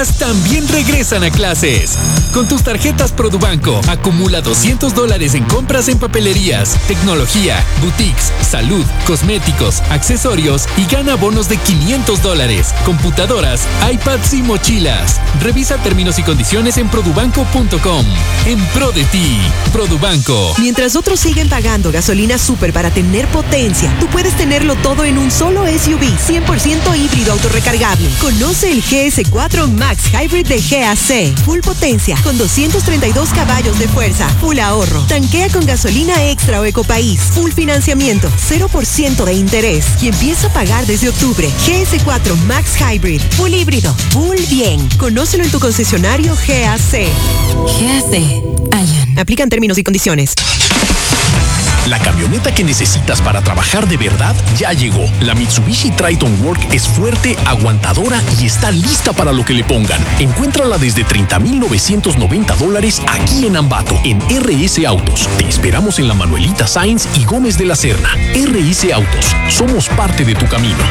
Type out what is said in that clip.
papás también regresan a clases. Con tus tarjetas Produbanco, acumula $200 en compras en papelerías, tecnología, boutiques, salud, cosméticos, accesorios y gana bonos de $500, computadoras, iPads y mochilas. Revisa términos y condiciones en produbanco.com. En pro de ti, Produbanco. Mientras otros siguen pagando gasolina super para tener potencia, tú puedes tenerlo todo en un solo SUV 100% híbrido autorrecargable. Conoce el GS4 Max Hybrid de GAC. Full potencia con 232 caballos de fuerza. Full ahorro. Tanquea con gasolina extra o Ecopaís. Full financiamiento. 0% de interés. Y empieza a pagar desde octubre. GS4 Max Hybrid. Full híbrido. Full bien. Conócelo en tu concesionario GAC. GAC. Allen. Aplican términos y condiciones. La camioneta que necesitas para trabajar de verdad ya llegó. La Mitsubishi Triton Work es fuerte, aguantadora y está lista para lo que le pongan. Encuéntrala desde $30,990 aquí en Ambato, en RS Autos. Te esperamos en la Manuelita Sáenz y Gómez de la Serna. RS Autos, somos parte de tu camino.